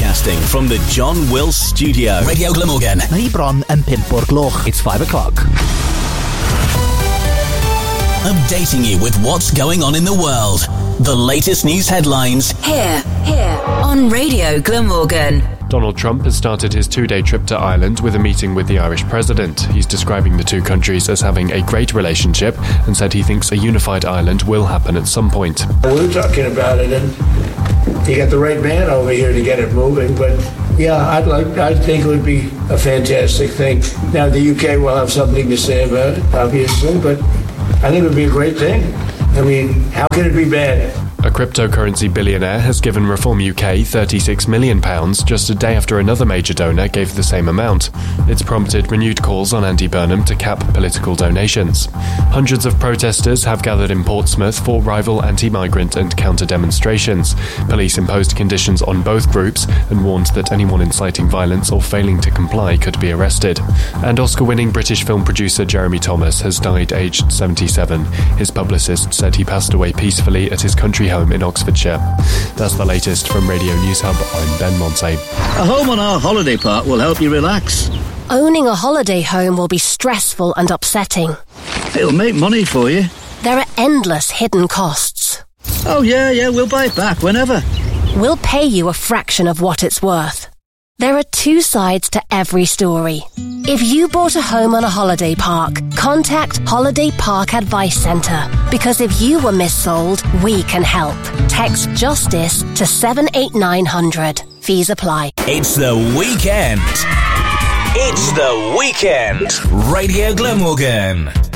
Broadcasting from the John Wills Studio. Radio Glamorgan. Ni bron yn 5 o'r gloch. It's 5 o'clock. Updating you with what's going on in the world. The latest news headlines. Here, on Radio Glamorgan. Donald Trump has started his 2-day trip to Ireland with a meeting with the Irish president. He's describing the two countries as having a great relationship and said he thinks a unified Ireland will happen at some point. We were talking about it, and you got the right man over here to get it moving, but yeah, I think it would be a fantastic thing. Now, the UK will have something to say about it, obviously, but I think it would be a great thing. I mean, how can it be bad? A cryptocurrency billionaire has given Reform UK £36 million just a day after another major donor gave the same amount. It's prompted renewed calls on Andy Burnham to cap political donations. Hundreds of protesters have gathered in Portsmouth for rival anti-migrant and counter-demonstrations. Police imposed conditions on both groups and warned that anyone inciting violence or failing to comply could be arrested. And Oscar-winning British film producer Jeremy Thomas has died aged 77. His publicist said he passed away peacefully at his country home in Oxfordshire. That's the latest from Radio News Hub. I'm Ben Monte. A home on our holiday park will help you relax. Owning a holiday home will be stressful and upsetting. It'll make money for you. There are endless hidden costs. Oh yeah, we'll buy it back whenever. We'll pay you a fraction of what it's worth. There are two sides to every story. If you bought a home on a holiday park, contact Holiday Park Advice Centre, because if you were missold, we can help. Text JUSTICE to 78900. Fees apply. It's the weekend. It's the weekend. Radio Glamorgan.